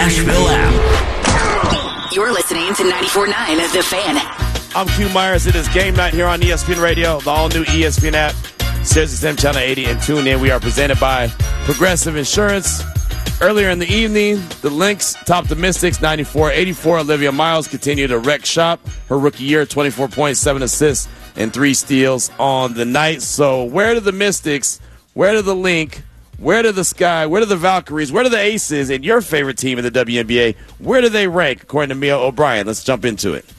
Nashville app. You're listening to 94.9 The Fan. I'm Q Myers. It is game night here on ESPN Radio, the all-new ESPN app, SiriusXM Channel 80, and tune in. We are presented by Progressive Insurance. Earlier in the evening, the Lynx topped the Mystics 94-84. Olivia Miles continued to wreck shop. Her rookie year, 24 points, 7 assists, and 3 steals on the night. So where do the Mystics, where do the Lynx, where do the Sky, where do the Valkyries, where do the Aces, and your favorite team in the WNBA, where do they rank, according to Mia O'Brien? Let's jump into it.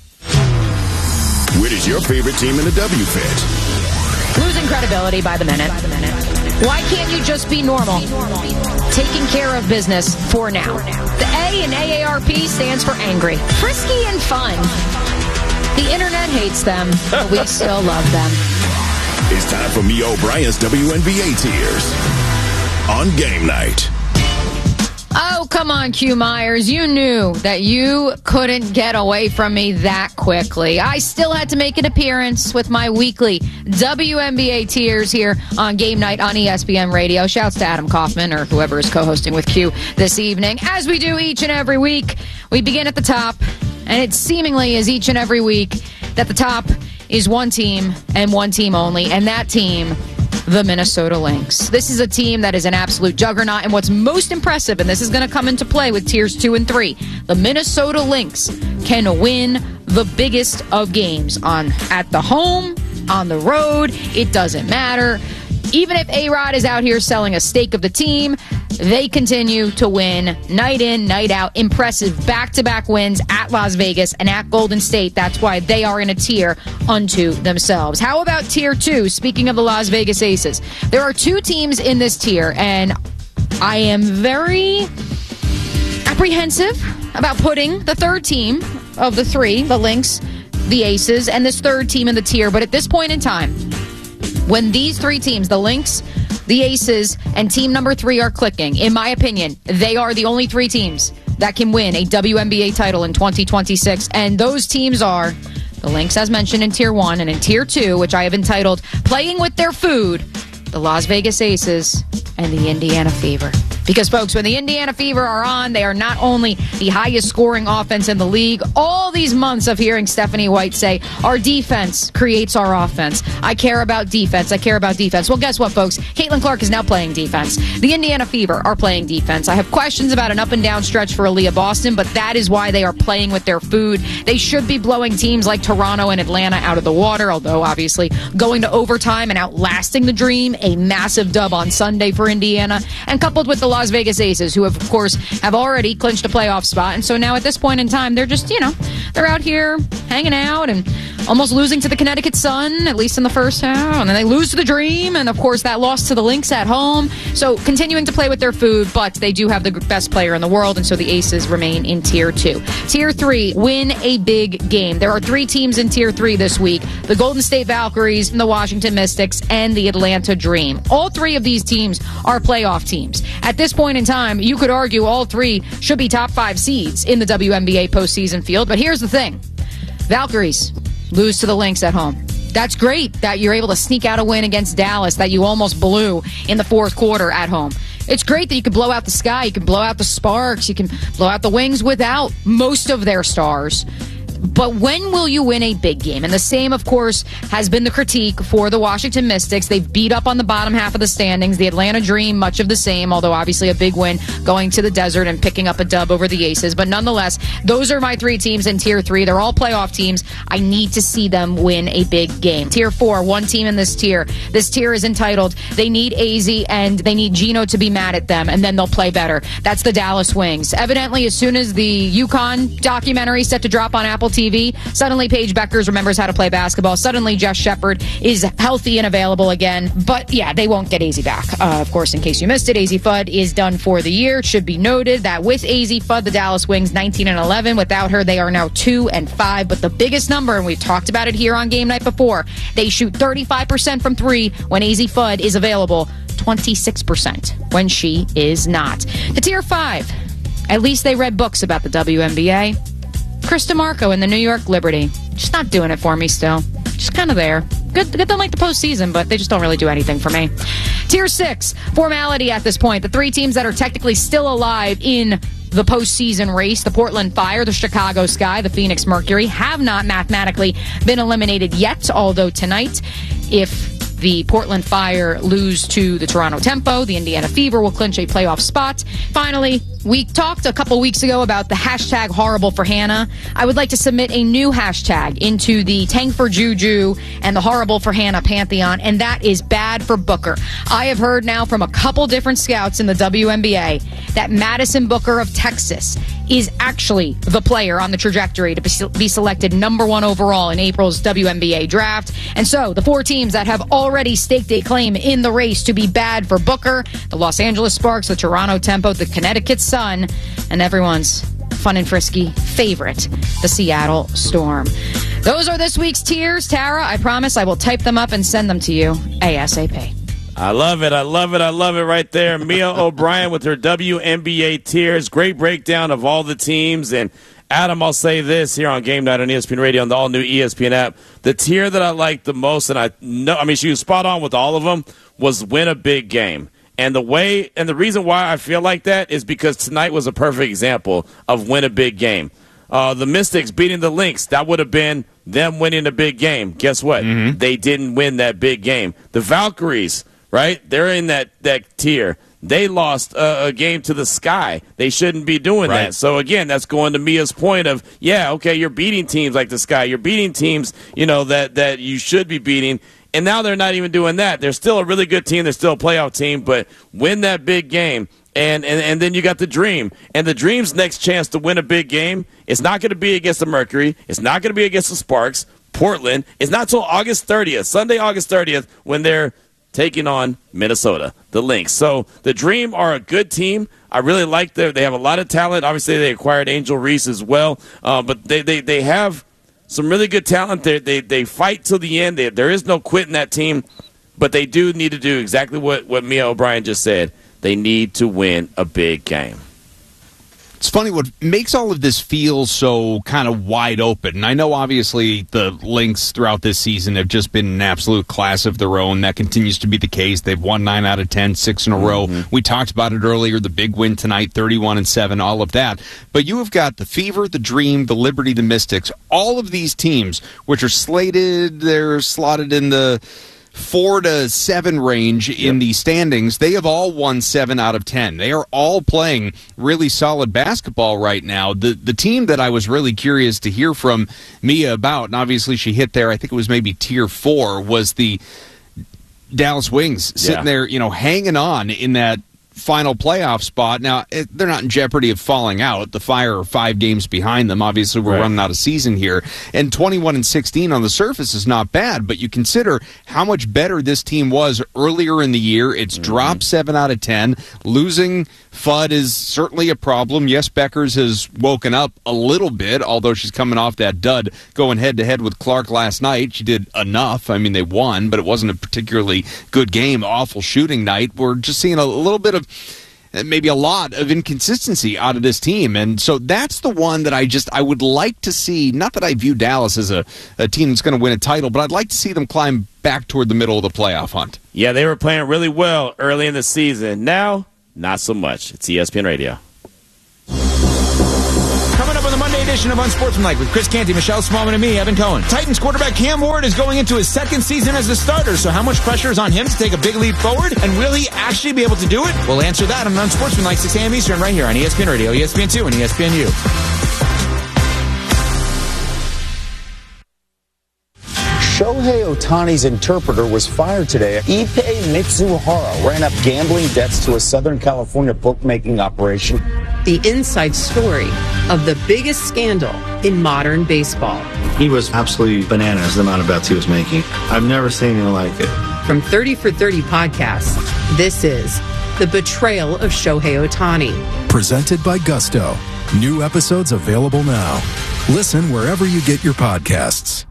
Where does your favorite team in the W fit? Losing credibility by the minute. Why can't you just be normal? Taking care of business for now. The A in AARP stands for angry, frisky, and fun. The internet hates them, but we still love them. It's time for Mia O'Brien's WNBA Tears on game night. Oh, come on, Q Myers. You knew that you couldn't get away from me that quickly. I still had to make an appearance with my weekly WNBA Tears here on Game Night on ESPN Radio. Shouts to Adam Kaufman or whoever is co-hosting with Q this evening. As we do each and every week, we begin at the top, and it seemingly is each and every week that the top is one team and one team only, and that team, the Minnesota Lynx. This is a team that is an absolute juggernaut, and what's most impressive, and this is going to come into play with tiers 2 and 3, the Minnesota Lynx can win the biggest of games at the home, on the road. It doesn't matter. Even if A-Rod is out here selling a stake of the team, they continue to win night in, night out. Impressive back-to-back wins at Las Vegas and at Golden State. That's why they are in a tier unto themselves. How about tier 2? Speaking of the Las Vegas Aces, there are 2 teams in this tier, and I am very apprehensive about putting the third team of the 3, the Lynx, the Aces, and this third team in the tier. But at this point in time, when these 3 teams, the Lynx, the Aces, and team number 3 are clicking, in my opinion, they are the only 3 teams that can win a WNBA title in 2026. And those teams are the Lynx, as mentioned, in Tier 1, and in Tier 2, which I have entitled Playing with Their Food, the Las Vegas Aces and the Indiana Fever. Because, folks, when the Indiana Fever are on, they are not only the highest scoring offense in the league. All these months of hearing Stephanie White say, our defense creates our offense. I care about defense. I care about defense. Well, guess what, folks? Caitlin Clark is now playing defense. The Indiana Fever are playing defense. I have questions about an up and down stretch for Aaliyah Boston, but that is why they are playing with their food. They should be blowing teams like Toronto and Atlanta out of the water, although obviously going to overtime and outlasting the dream, a massive dub on Sunday for Indiana, and coupled with the Las Vegas Aces, who of course have already clinched a playoff spot. And so now at this point in time, they're just, they're out here hanging out and almost losing to the Connecticut Sun, at least in the first half. And then they lose to the Dream. And of course, that loss to the Lynx at home. So continuing to play with their food, but they do have the best player in the world. And so the Aces remain in Tier 2. Tier 3, win a big game. There are 3 teams in Tier 3 this week: the Golden State Valkyries, the Washington Mystics, and the Atlanta Dream. All 3 of these teams are playoff teams. At this point in time, you could argue all 3 should be top 5 seeds in the WNBA postseason field. But here's the thing. Valkyries lose to the Lynx at home. That's great that you're able to sneak out a win against Dallas that you almost blew in the fourth quarter at home. It's great that you can blow out the Sky, you can blow out the Sparks, you can blow out the Wings without most of their stars. But when will you win a big game? And the same, of course, has been the critique for the Washington Mystics. They've beat up on the bottom half of the standings. The Atlanta Dream, much of the same, although obviously a big win going to the desert and picking up a dub over the Aces. But nonetheless, those are my 3 teams in Tier 3. They're all playoff teams. I need to see them win a big game. Tier 4, 1 team in this tier. This tier is entitled, they need AZ and they need Gino to be mad at them, and then they'll play better. That's the Dallas Wings. Evidently, as soon as the UConn documentary set to drop on Apple TV, suddenly Paige Beckers remembers how to play basketball. Suddenly Jess Shepard is healthy and available again. But yeah, they won't get AZ back. Of course, in case you missed it, AZ Fudd is done for the year. It should be noted that with AZ Fudd, the Dallas Wings 19-11. Without her, they are now 2-5. But the biggest number, and we've talked about it here on Game Night before, they shoot 35% from 3 when AZ Fudd is available, 26% when she is not. To Tier 5, at least they read books about the WNBA. Chris DeMarco and the New York Liberty. Just not doing it for me still. Just kind of there. Good to like the postseason, but they just don't really do anything for me. Tier 6, formality at this point. The 3 teams that are technically still alive in the postseason race. The Portland Fire, the Chicago Sky, the Phoenix Mercury have not mathematically been eliminated yet, although tonight, if the Portland Fire lose to the Toronto Tempo, the Indiana Fever will clinch a playoff spot. Finally, we talked a couple weeks ago about the hashtag horrible for Hannah. I would like to submit a new hashtag into the Tank for Juju and the horrible for Hannah pantheon, and that is bad for Booker. I have heard now from a couple different scouts in the WNBA that Madison Booker of Texas is actually the player on the trajectory to be selected number 1 overall in April's WNBA draft. And so the 4 teams that have already staked a claim in the race to be bad for Booker, the Los Angeles Sparks, the Toronto Tempo, the Connecticut Sun, and everyone's fun and frisky favorite, the Seattle Storm. Those are this week's tiers. Tara, I promise I will type them up and send them to you ASAP. I love it. I love it. I love it right there. Mia O'Brien with her WNBA tiers. Great breakdown of all the teams. And Adam, I'll say this here on Game Night on ESPN Radio on the all-new ESPN app. The tier that I liked the most, and she was spot on with all of them, was win a big game. And the reason why I feel like that is because tonight was a perfect example of win a big game. The Mystics beating the Lynx, that would have been them winning a big game. Guess what? Mm-hmm. They didn't win that big game. The Valkyries, right? They're in that tier. They lost a game to the Sky. They shouldn't be doing that. So, again, that's going to Mia's point of, you're beating teams like the Sky. You're beating teams, that you should be beating. And now they're not even doing that. They're still a really good team. They're still a playoff team. But win that big game. And then you got the Dream. And the Dream's next chance to win a big game is not going to be against the Mercury. It's not going to be against the Sparks. Portland. It's not until August 30th, Sunday, August 30th, when they're taking on Minnesota, the Lynx. So the Dream are a good team. I really like them. They have a lot of talent. Obviously, they acquired Angel Reese as well. But they have some really good talent. They fight till the end. There is no quit in that team. But they do need to do exactly what Mia O'Brien just said. They need to win a big game. It's funny what makes all of this feel so kind of wide open. And I know, obviously, the Lynx throughout this season have just been an absolute class of their own. That continues to be the case. They've won 9 out of 10, 6 in a row. We talked about it earlier, the big win tonight, 31-7, all of that. But you have got the Fever, the Dream, the Liberty, the Mystics, all of these teams, which are slated, they're slotted in the 4 to 7 range in the standings. They have all won 7 out of 10. They are all playing really solid basketball right now. The team that I was really curious to hear from Mia about, and obviously she hit there, I think it was maybe tier 4, was the Dallas Wings sitting there, hanging on in that final playoff spot. Now, they're not in jeopardy of falling out. The Fire are 5 games behind them. Obviously, we're running out of season here. And 21-16 on the surface is not bad, but you consider how much better this team was earlier in the year. It's dropped 7 out of 10. Losing Fudd is certainly a problem. Yes, Beckers has woken up a little bit, although she's coming off that dud going head-to-head with Clark last night. She did enough. I mean, they won, but it wasn't a particularly good game. Awful shooting night. We're just seeing a little bit of, maybe a lot of inconsistency out of this team. And so that's the one that I would like to see. Not that I view Dallas as a team that's going to win a title, but I'd like to see them climb back toward the middle of the playoff hunt. Yeah, they were playing really well early in the season. Now, not so much. It's ESPN Radio. Coming up on the Monday edition of Unsportsmanlike with Chris Canty, Michelle Smallman, and me, Evan Cohen. Titans quarterback Cam Ward is going into his 2nd season as a starter, so how much pressure is on him to take a big leap forward? And will he actually be able to do it? We'll answer that on Unsportsmanlike, 6 a.m. Eastern, right here on ESPN Radio, ESPN2, and ESPNU. Shohei Ohtani's interpreter was fired today. Ippei Mitsuhara ran up gambling debts to a Southern California bookmaking operation. The inside story of the biggest scandal in modern baseball. He was absolutely bananas, the amount of bets he was making. I've never seen anything like it. From 30 for 30 podcasts, this is The Betrayal of Shohei Ohtani. Presented by Gusto. New episodes available now. Listen wherever you get your podcasts.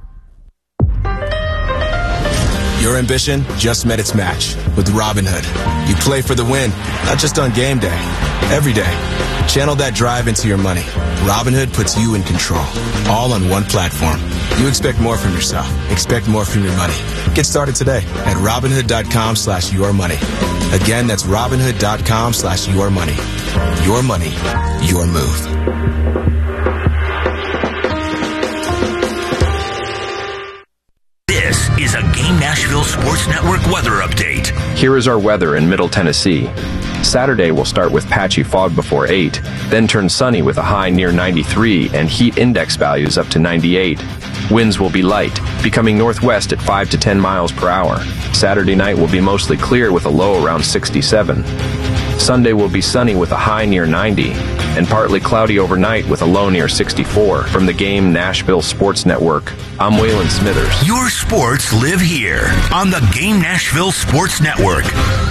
Your ambition just met its match with Robinhood. You play for the win, not just on game day, every day. Channel that drive into your money. Robinhood puts you in control, all on one platform. You expect more from yourself. Expect more from your money. Get started today at Robinhood.com/yourmoney. Again, that's Robinhood.com/yourmoney. Your money, your move. This is a Game Nashville Sports Network weather update. Here is our weather in Middle Tennessee. Saturday will start with patchy fog before 8, then turn sunny with a high near 93 and heat index values up to 98. Winds will be light, becoming northwest at 5 to 10 miles per hour. Saturday night will be mostly clear with a low around 67. Sunday will be sunny with a high near 90 and partly cloudy overnight with a low near 64. From the Game Nashville Sports Network, I'm Waylon Smithers. Your sports live here on the Game Nashville Sports Network.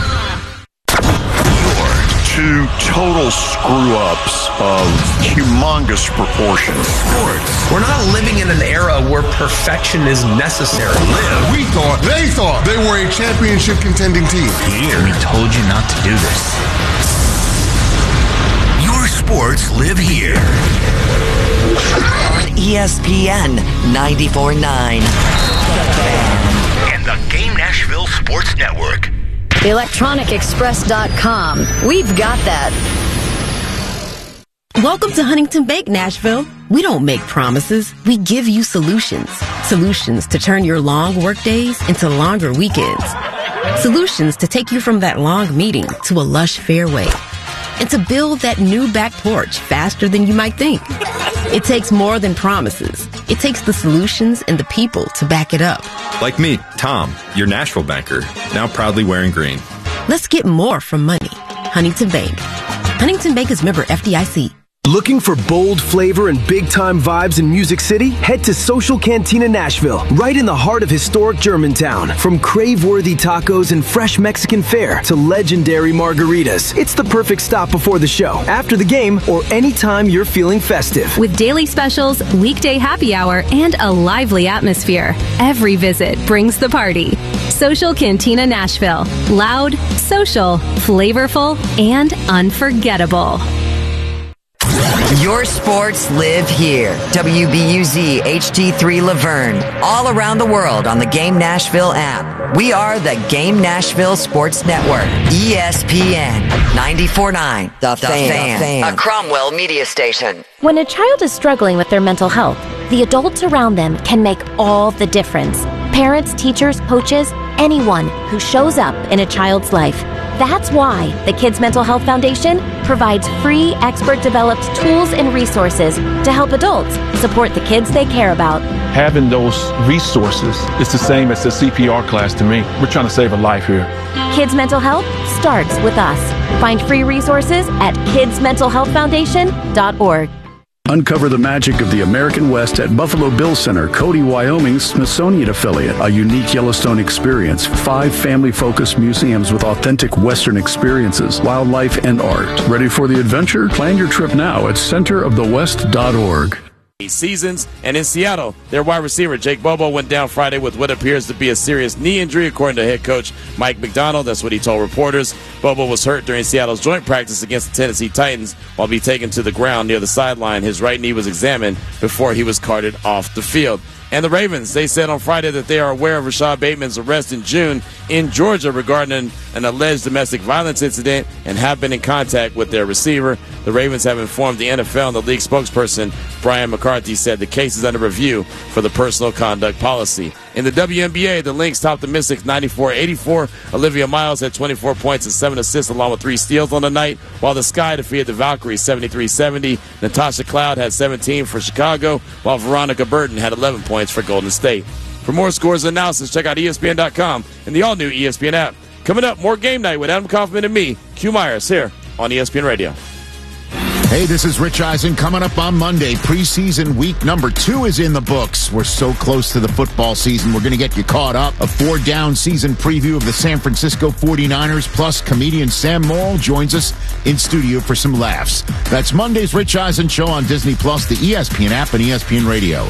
Two total screw-ups of humongous proportions. Sports. We're not living in an era where perfection is necessary. They thought they were a championship contending team. Here, we told you not to do this. Your sports live here. On ESPN 94.9. And the Game Nashville Sports Network. ElectronicExpress.com. We've got that. Welcome to Huntington Bank, Nashville. We don't make promises. We give you solutions. Solutions to turn your long work days into longer weekends. Solutions to take you from that long meeting to a lush fairway. And to build that new back porch faster than you might think. It takes more than promises. It takes the solutions and the people to back it up. Like me, Tom, your Nashville banker, now proudly wearing green. Let's get more from money. Huntington Bank. Huntington Bank is member FDIC. Looking for bold flavor and big-time vibes in Music City? Head to Social Cantina Nashville, right in the heart of historic Germantown. From crave-worthy tacos and fresh Mexican fare to legendary margaritas, it's the perfect stop before the show, after the game, or anytime you're feeling festive. With daily specials, weekday happy hour, and a lively atmosphere, every visit brings the party. Social Cantina Nashville. Loud, social, flavorful, and unforgettable. Your sports live here. WBUZ HD3 Laverne. All around the world on the Game Nashville app. We are the Game Nashville Sports Network. ESPN 94.9. The Fan. A Cromwell media station. When a child is struggling with their mental health, the adults around them can make all the difference. Parents, teachers, coaches, anyone who shows up in a child's life. That's why the Kids Mental Health Foundation provides free, expert-developed tools and resources to help adults support the kids they care about. Having those resources is the same as the CPR class to me. We're trying to save a life here. Kids Mental Health starts with us. Find free resources at kidsmentalhealthfoundation.org. Uncover the magic of the American West at Buffalo Bill Center, Cody, Wyoming's Smithsonian affiliate. A unique Yellowstone experience. 5 family-focused museums with authentic Western experiences, wildlife, and art. Ready for the adventure? Plan your trip now at centerofthewest.org. Seasons, and in Seattle, their wide receiver Jake Bobo went down Friday with what appears to be a serious knee injury, according to head coach Mike McDonald. That's what he told reporters. Bobo was hurt during Seattle's joint practice against the Tennessee Titans while being taken to the ground near the sideline. His right knee was examined before he was carted off the field. And the Ravens, they said on Friday that they are aware of Rashad Bateman's arrest in June in Georgia regarding an alleged domestic violence incident and have been in contact with their receiver. The Ravens have informed the NFL, and the league spokesperson, Brian McCarthy, said the case is under review for the personal conduct policy. In the WNBA, the Lynx topped the Mystics 94-84. Olivia Miles had 24 points and 7 assists along with 3 steals on the night, while the Sky defeated the Valkyries 73-70. Natasha Cloud had 17 for Chicago, while Veronica Burton had 11 points for Golden State. For more scores and analysis, check out ESPN.com and the all-new ESPN app. Coming up, more Game Night with Adam Kaufman and me, Q Myers, here on ESPN Radio. Hey, this is Rich Eisen. Coming up on Monday, preseason week number 2 is in the books. We're so close to the football season. We're going to get you caught up. A 4-down season preview of the San Francisco 49ers, plus comedian Sam Morrill joins us in studio for some laughs. That's Monday's Rich Eisen Show on Disney+, the ESPN app, and ESPN Radio.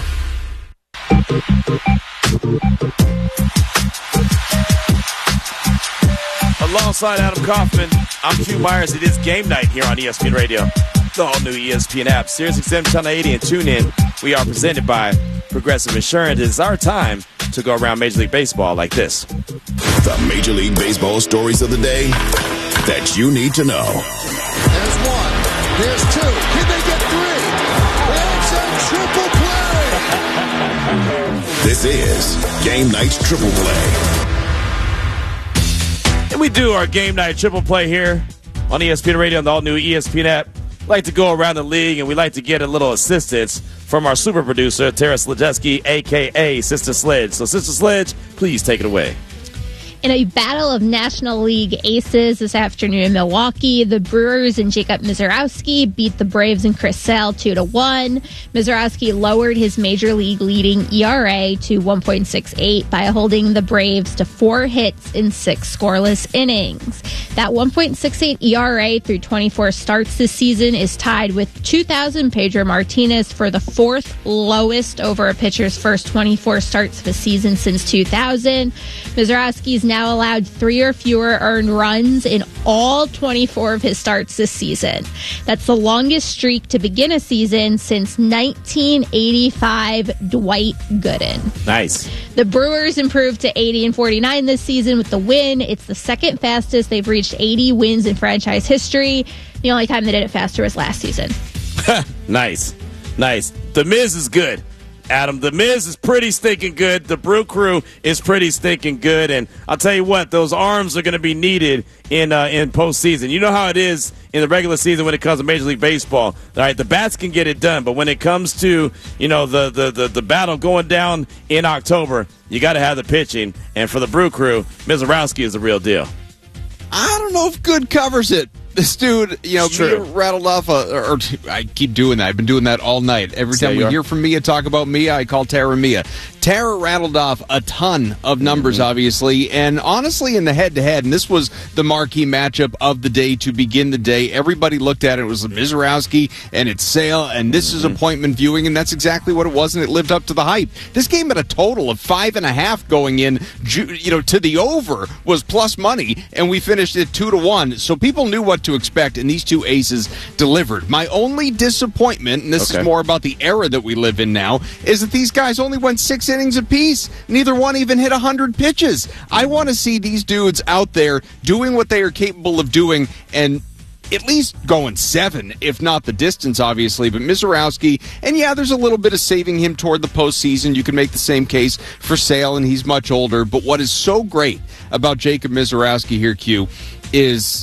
Alongside Adam Kaufman, I'm Q Myers. It is Game Night here on ESPN Radio, the all-new ESPN app, SiriusXM Channel 80, and TuneIn. We are presented by Progressive Insurance. It's our time to go around Major League Baseball like this. The Major League Baseball stories of the day that you need to know. There's one. There's two. Can they get three? It's a triple play. This is Game Night's Triple Play. And we do our Game Night Triple Play here on ESPN Radio and the all-new ESPN app. We like to go around the league, and we like to get a little assistance from our super producer, Tara Sledjeski, a.k.a. Sister Sledge. So, Sister Sledge, please take it away. In a battle of National League aces this afternoon in Milwaukee, the Brewers and Jacob Misiorowski beat the Braves and Chris Sale 2-1. Misiorowski lowered his Major League leading ERA to 1.68 by holding the Braves to 4 hits in 6 scoreless innings. That 1.68 ERA through 24 starts this season is tied with 2000 Pedro Martinez for the 4th lowest over a pitcher's first 24 starts of a season since 2000. Misiorowski's now allowed 3 or fewer earned runs in all 24 of his starts this season. That's the longest streak to begin a season since 1985 Dwight Gooden. Nice. The Brewers improved to 80-49 this season with the win. It's the second fastest they've reached 80 wins in franchise history. The only time they did it faster was last season. Nice. The Miz is good. Adam, the Miz is pretty stinking good. The Brew Crew is pretty stinking good. And I'll tell you what, those arms are going to be needed in postseason. You know how it is in the regular season when it comes to Major League Baseball. All right, the bats can get it done, but when it comes to, the battle going down in October, you got to have the pitching. And for the Brew Crew, Misiorowski is the real deal. I don't know if good covers it. This dude, Mia rattled off I keep doing that. I've been doing that all night. Every time we hear from Mia talk about Mia, I call Tara Mia. Tara rattled off a ton of numbers, obviously, and honestly in the head-to-head, and this was the marquee matchup of the day to begin the day, everybody looked at it. It was Misiorowski, and it's Sale, and this is appointment viewing, and that's exactly what it was, and it lived up to the hype. This game at a total of 5.5 going in, to the over was plus money, and we finished it 2-1, so people knew what to expect, and these two aces delivered. My only disappointment, and this is more about the era that we live in now, is that these guys only went 6 innings apiece. Neither one even hit 100 pitches. I want to see these dudes out there doing what they are capable of doing and at least going 7, if not the distance, obviously. But Misiorowski, and there's a little bit of saving him toward the postseason. You can make the same case for Sale, and he's much older. But what is so great about Jacob Misiorowski here, Q, is,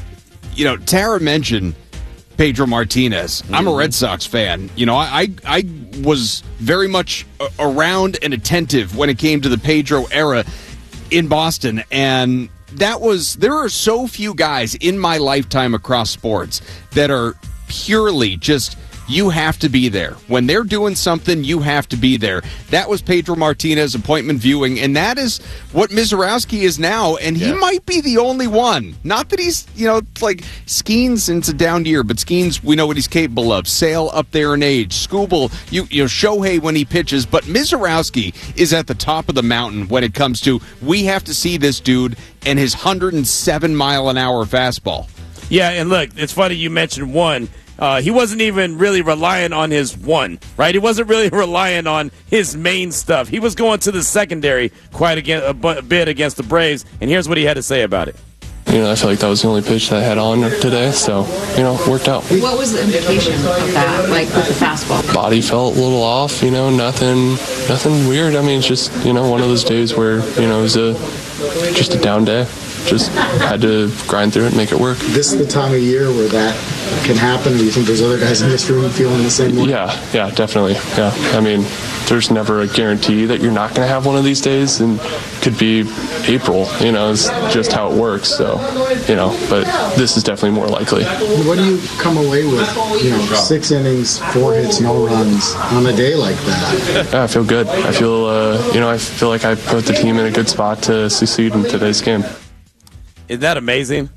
Tara mentioned Pedro Martinez. I'm a Red Sox fan. I was very much around and attentive when it came to the Pedro era in Boston, and there are so few guys in my lifetime across sports that are purely just, you have to be there. When they're doing something, you have to be there. That was Pedro Martinez appointment viewing, and that is what Misiorowski is now, and he might be the only one. Not that he's, like Skeens, it's a down year, but Skeens, we know what he's capable of. Sale up there in age. Skubal, Shohei when he pitches, but Misiorowski is at the top of the mountain when it comes to, we have to see this dude and his 107-mile-an-hour fastball. Yeah, and look, it's funny you mentioned one. He wasn't even really relying on his one, right? He wasn't really relying on his main stuff. He was going to the secondary quite a bit against the Braves, and here's what he had to say about it. I feel like that was the only pitch that I had on today, so, it worked out. What was the indication of that, like with the fastball? Body felt a little off, nothing weird. I mean, it's just, one of those days where, it was just a down day. Just had to grind through it and make it work. This is the time of year where that can happen? Do you think there's other guys in this room feeling the same way? Yeah, definitely. Yeah, I mean, there's never a guarantee that you're not going to have one of these days, and could be April, it's just how it works. So, but this is definitely more likely. What do you come away with, 6 innings, 4 hits, no runs on a day like that? Yeah, I feel good. I feel like I put the team in a good spot to succeed in today's game. Isn't that amazing?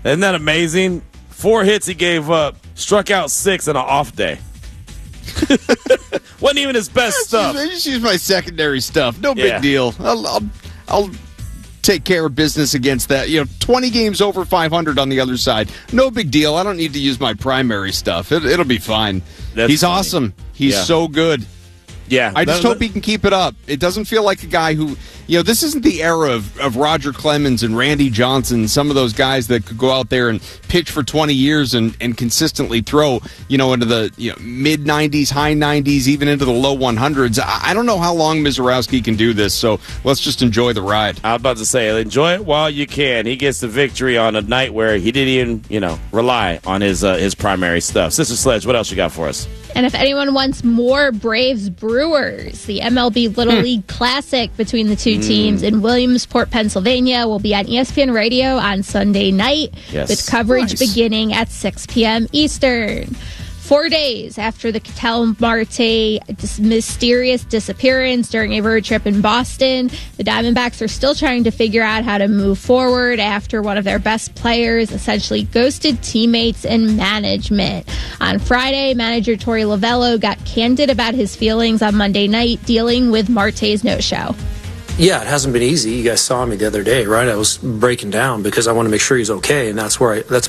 4 hits he gave up, struck out 6 on an off day. Wasn't even his best stuff. I just use my secondary stuff. No big deal. I'll take care of business against that. 20 games over 500 on the other side. No big deal. I don't need to use my primary stuff. It'll be fine. He's funny. Awesome. He's so good. Yeah. I just hope he can keep it up. It doesn't feel like a guy who, this isn't the era of Roger Clemens and Randy Johnson, some of those guys that could go out there and pitch for 20 years and consistently throw, into the mid-90s, high 90s, even into the low 100s. I don't know how long Misiorowski can do this, so let's just enjoy the ride. I was about to say, enjoy it while you can. He gets the victory on a night where he didn't even, rely on his primary stuff. Sister Sledge, what else you got for us? And if anyone wants more Braves-Brewers, the MLB Little League Classic between the two teams in Williamsport, Pennsylvania will be on ESPN Radio on Sunday night with coverage beginning at 6 p.m. Eastern. 4 days after the Ketel Marte mysterious disappearance during a road trip in Boston, the Diamondbacks are still trying to figure out how to move forward after one of their best players essentially ghosted teammates and management. On Friday, manager Torey Lovullo got candid about his feelings on Monday night dealing with Marte's no-show. Yeah, it hasn't been easy. You guys saw me the other day, right? I was breaking down because I want to make sure he's okay, and that's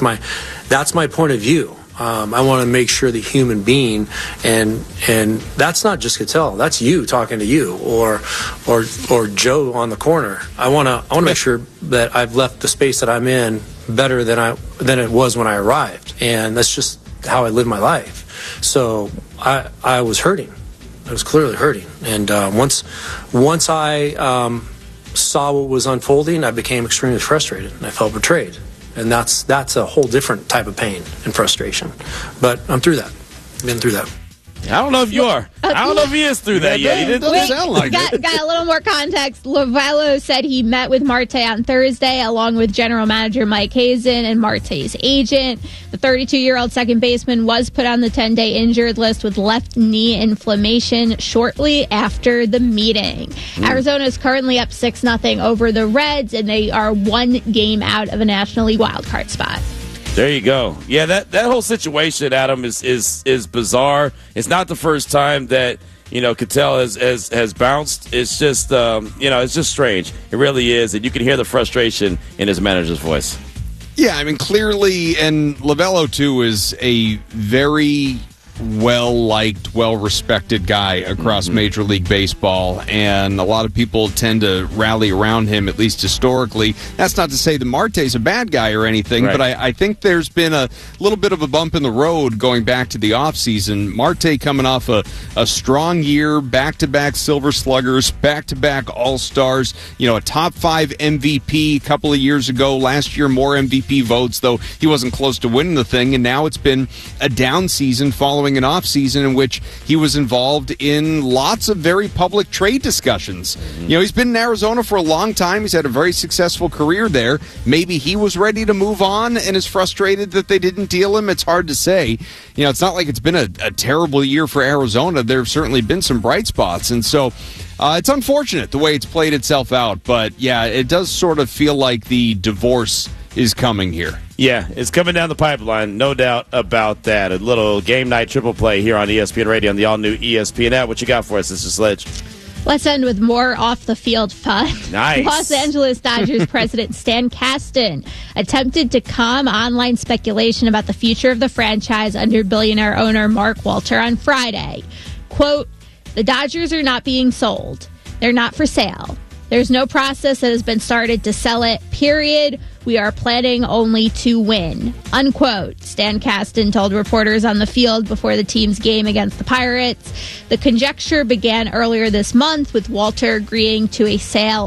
my point of view. I want to make sure the human being, and that's not just Ketel, that's you talking to you or Joe on the corner. I want to make sure that I've left the space that I'm in better than it was when I arrived, and that's just how I live my life. So I was hurting. I was clearly hurting, and once I saw what was unfolding, I became extremely frustrated, and I felt betrayed. And that's a whole different type of pain and frustration. But I'm through that. I've been through that. I don't know if you are. I don't know if he is through that yet. He didn't sound like it. Got a little more context. Lovullo said he met with Marte on Thursday, along with general manager Mike Hazen and Marte's agent. The 32-year-old second baseman was put on the 10-day injured list with left knee inflammation shortly after the meeting. Arizona is currently up 6-0 over the Reds, and they are 1 game out of a National League wildcard spot. There you go. Yeah, that whole situation, Adam, is bizarre. It's not the first time that Ketel has bounced. It's just it's just strange. It really is, and you can hear the frustration in his manager's voice. Yeah, I mean, clearly, and Lovullo too is a very well-liked, well-respected guy across Major League Baseball, and a lot of people tend to rally around him, at least historically. That's not to say that Marte's a bad guy or anything, but I think there's been a little bit of a bump in the road going back to the offseason. Marte coming off a strong year, back-to-back Silver Sluggers, back-to-back All-Stars, a top 5 MVP a couple of years ago. Last year, more MVP votes, though he wasn't close to winning the thing, and now it's been a down season following an offseason in which he was involved in lots of very public trade discussions. He's been in Arizona for a long time. He's had a very successful career there. Maybe he was ready to move on and is frustrated that they didn't deal him. It's hard to say. It's not like it's been a terrible year for Arizona. There have certainly been some bright spots, and so it's unfortunate the way it's played itself out. But, yeah, it does sort of feel like the divorce is coming here. Yeah, it's coming down the pipeline, no doubt about that. A little game night triple play here on ESPN Radio on the all-new ESPN app. What you got for us, Sister Sledge? Let's end with more off-the-field fun. Nice. Los Angeles Dodgers president Stan Kasten attempted to calm online speculation about the future of the franchise under billionaire owner Mark Walter on Friday. Quote, "The Dodgers are not being sold. They're not for sale. There's no process that has been started to sell it, period. We are planning only to win," unquote. Stan Kasten told reporters on the field before the team's game against the Pirates. The conjecture began earlier this month with Walter agreeing to a sale